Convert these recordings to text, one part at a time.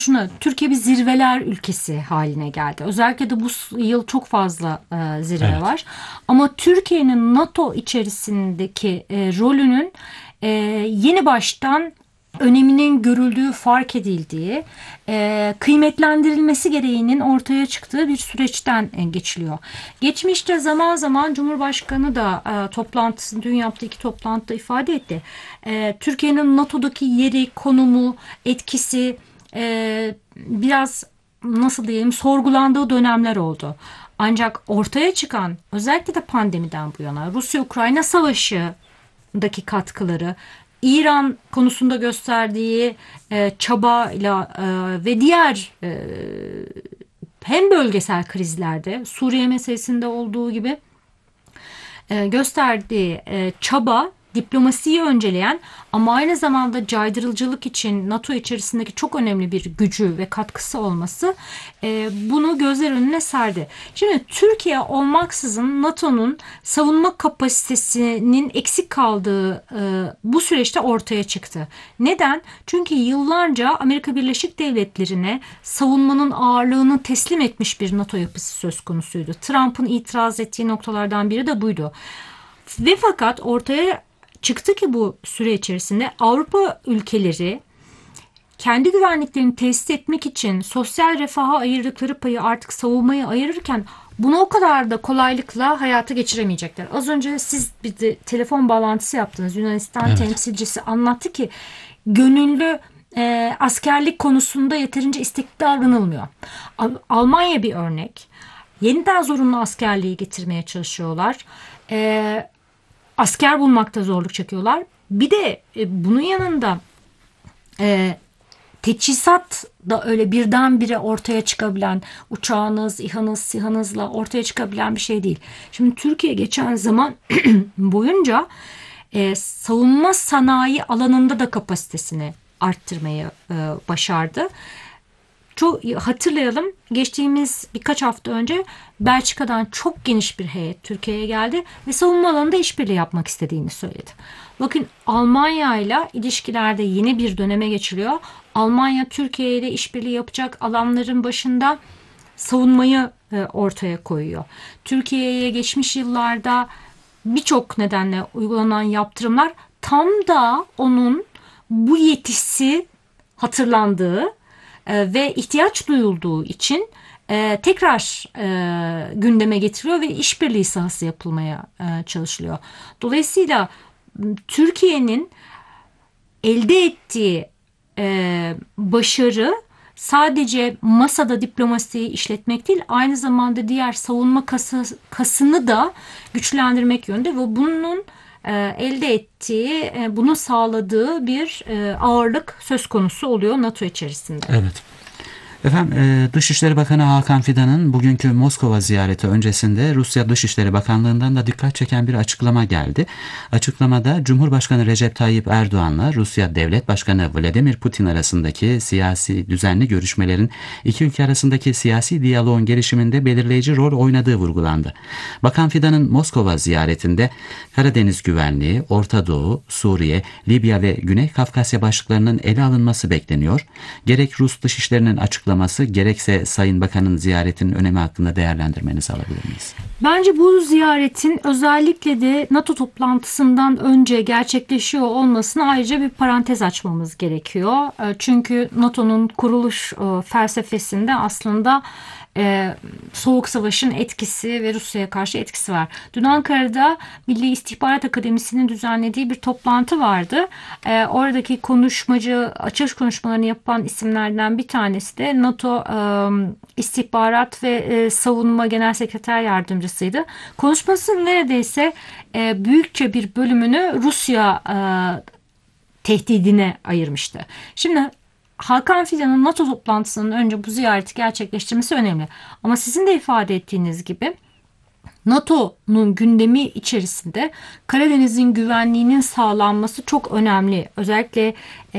Türkiye bir zirveler ülkesi haline geldi. Özellikle de bu yıl çok fazla zirve Evet. var. Ama Türkiye'nin NATO içerisindeki rolünün e, yeni baştan öneminin görüldüğü, fark edildiği, kıymetlendirilmesi gereğinin ortaya çıktığı bir süreçten geçiliyor. Geçmişte zaman zaman Cumhurbaşkanı da dün yaptığı iki toplantıda ifade etti. Türkiye'nin NATO'daki yeri, konumu, etkisi biraz nasıl diyelim sorgulandığı dönemler oldu. Ancak ortaya çıkan özellikle de pandemiden bu yana Rusya-Ukrayna savaşındaki katkıları, İran konusunda gösterdiği çabayla ve diğer hem bölgesel krizlerde Suriye meselesinde olduğu gibi gösterdiği çaba diplomasiyi önceleyen ama aynı zamanda caydırıcılık için NATO içerisindeki çok önemli bir gücü ve katkısı olması bunu gözler önüne serdi. Şimdi Türkiye olmaksızın NATO'nun savunma kapasitesinin eksik kaldığı bu süreçte ortaya çıktı. Neden? Çünkü yıllarca Amerika Birleşik Devletleri'ne savunmanın ağırlığını teslim etmiş bir NATO yapısı söz konusuydu. Trump'ın itiraz ettiği noktalardan biri de buydu. Ve fakat ortaya çıktı ki bu süre içerisinde Avrupa ülkeleri kendi güvenliklerini tesis etmek için sosyal refaha ayırdıkları payı artık savunmaya ayırırken bunu o kadar da kolaylıkla hayata geçiremeyecekler. Az önce siz bir de telefon bağlantısı yaptınız. Yunanistan Evet. temsilcisi anlattı ki gönüllü askerlik konusunda yeterince istekli davranılmıyor. Almanya bir örnek. Yeniden zorunlu askerliği getirmeye çalışıyorlar. Asker bulmakta zorluk çekiyorlar. Bir de bunun yanında e, teçhizat da öyle birdenbire ortaya çıkabilen uçağınız, İHA'nız, SİHA'nızla ortaya çıkabilen bir şey değil. Şimdi Türkiye geçen zaman boyunca savunma sanayi alanında da kapasitesini arttırmayı başardı. Çok hatırlayalım, geçtiğimiz birkaç hafta önce Belçika'dan çok geniş bir heyet Türkiye'ye geldi ve savunma alanında işbirliği yapmak istediğini söyledi. Bakın Almanya ile ilişkilerde yeni bir döneme geçiliyor. Almanya Türkiye ile işbirliği yapacak alanların başında savunmayı ortaya koyuyor. Türkiye'ye geçmiş yıllarda birçok nedenle uygulanan yaptırımlar tam da onun bu yetisi hatırlandığı ve ihtiyaç duyulduğu için tekrar gündeme getiriliyor ve işbirliği sahası yapılmaya çalışılıyor. Dolayısıyla Türkiye'nin elde ettiği başarı sadece masada diplomasiyi işletmek değil, aynı zamanda diğer savunma kasını da güçlendirmek yönünde ve bunun elde ettiği, bunu sağladığı bir ağırlık söz konusu oluyor NATO içerisinde. Evet. Efendim, Dışişleri Bakanı Hakan Fidan'ın bugünkü Moskova ziyareti öncesinde Rusya Dışişleri Bakanlığı'ndan da dikkat çeken bir açıklama geldi. Açıklamada Cumhurbaşkanı Recep Tayyip Erdoğan'la Rusya Devlet Başkanı Vladimir Putin arasındaki siyasi düzenli görüşmelerin iki ülke arasındaki siyasi diyaloğun gelişiminde belirleyici rol oynadığı vurgulandı. Bakan Fidan'ın Moskova ziyaretinde Karadeniz güvenliği, Orta Doğu, Suriye, Libya ve Güney Kafkasya başlıklarının ele alınması bekleniyor. Gerek Rus Dışişleri'nin açıklaması gerekse Sayın Bakan'ın ziyaretinin önemi hakkında değerlendirmenizi alabilir miyiz? Bence bu ziyaretin özellikle de NATO toplantısından önce gerçekleşiyor olmasına ayrıca bir parantez açmamız gerekiyor. Çünkü NATO'nun kuruluş felsefesinde aslında Soğuk Savaş'ın etkisi ve Rusya'ya karşı etkisi var. Dün Ankara'da Milli İstihbarat Akademisi'nin düzenlediği bir toplantı vardı. Oradaki konuşmacı, açılış konuşmalarını yapan isimlerden bir tanesi de NATO İstihbarat ve Savunma Genel Sekreter Yardımcısıydı. Konuşmasının neredeyse büyükçe bir bölümünü Rusya tehdidine ayırmıştı. Şimdi Hakan Fidan'ın NATO toplantısının önce bu ziyareti gerçekleştirmesi önemli. Ama sizin de ifade ettiğiniz gibi NATO'nun gündemi içerisinde Karadeniz'in güvenliğinin sağlanması çok önemli. Özellikle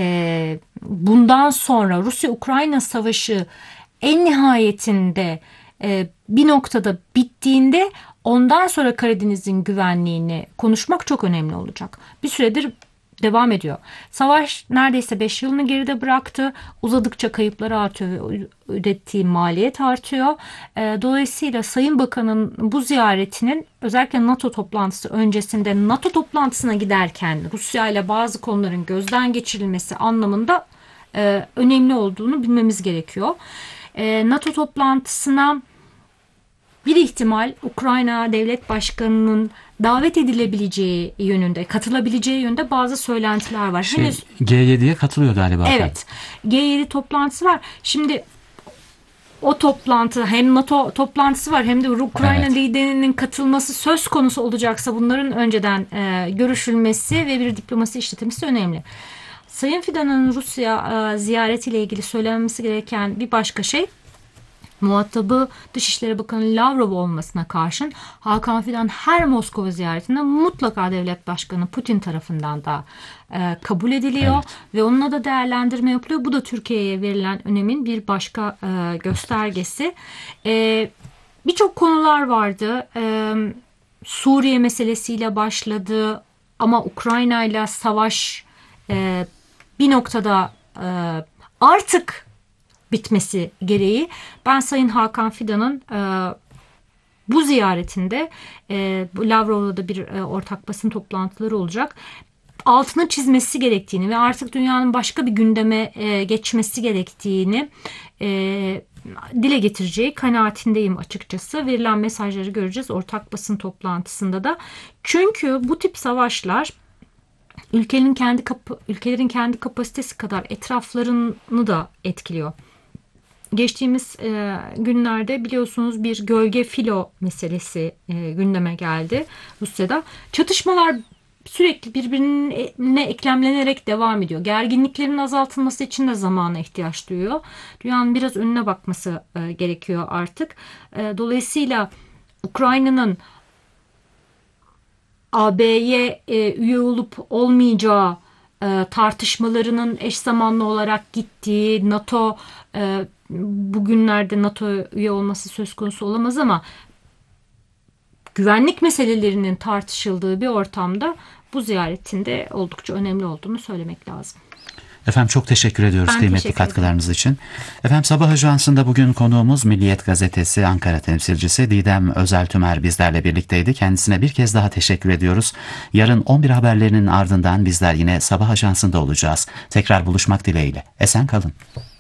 bundan sonra Rusya-Ukrayna savaşı en nihayetinde bir noktada bittiğinde ondan sonra Karadeniz'in güvenliğini konuşmak çok önemli olacak. Bir süredir devam ediyor. Savaş neredeyse 5 yılını geride bıraktı. Uzadıkça kayıpları artıyor ve ödettiği maliyet artıyor. Dolayısıyla Sayın Bakan'ın bu ziyaretinin özellikle NATO toplantısı öncesinde NATO toplantısına giderken Rusya ile bazı konuların gözden geçirilmesi anlamında önemli olduğunu bilmemiz gerekiyor. NATO toplantısına bir ihtimal Ukrayna Devlet Başkanı'nın davet edilebileceği yönünde, katılabileceği yönünde bazı söylentiler var. Henüz G7'ye katılıyor galiba. evet, G7 toplantısı var. Şimdi o toplantı hem NATO toplantısı var hem de Ukrayna Evet. liderinin katılması söz konusu olacaksa bunların önceden görüşülmesi ve bir diplomasi işletilmesi önemli. Sayın Fidan'ın Rusya ziyaretiyle ilgili söylenmesi gereken bir başka şey, muhatabı Dışişleri Bakanı Lavrov olmasına karşın Hakan Fidan her Moskova ziyaretinde mutlaka devlet başkanı Putin tarafından da kabul ediliyor ve onunla da değerlendirme yapılıyor. Bu da Türkiye'ye verilen önemin bir başka göstergesi. Birçok konular vardı. Suriye meselesiyle başladı ama Ukrayna ile savaş bir noktada artık bitmesi gereği ben Sayın Hakan Fidan'ın bu ziyaretinde Lavrov'la da bir ortak basın toplantıları olacak. Altını çizmesi gerektiğini ve artık dünyanın başka bir gündeme geçmesi gerektiğini dile getireceği kanaatindeyim açıkçası. Verilen mesajları göreceğiz ortak basın toplantısında da. Çünkü bu tip savaşlar ülkelerin kendi kapasitesi kadar etraflarını da etkiliyor. Geçtiğimiz günlerde biliyorsunuz bir gölge filo meselesi gündeme geldi Rusya'da. Çatışmalar sürekli birbirine eklemlenerek devam ediyor. Gerginliklerin azaltılması için de zamana ihtiyaç duyuyor. Dünyanın biraz önüne bakması gerekiyor artık. Dolayısıyla Ukrayna'nın AB'ye üye olup olmayacağı tartışmalarının eş zamanlı olarak gittiği, NATO bugünlerde NATO üye olması söz konusu olamaz ama güvenlik meselelerinin tartışıldığı bir ortamda bu ziyaretinde oldukça önemli olduğunu söylemek lazım. Efendim çok teşekkür ediyoruz Ben kıymetli teşekkür katkılarınız için. Efendim Sabah Ajansı'nda bugün konuğumuz Milliyet Gazetesi Ankara temsilcisi Didem Özel-Tümer bizlerle birlikteydi. Kendisine bir kez daha teşekkür ediyoruz. Yarın 11 haberlerinin ardından bizler yine Sabah Ajansı'nda olacağız. Tekrar buluşmak dileğiyle. Esen kalın.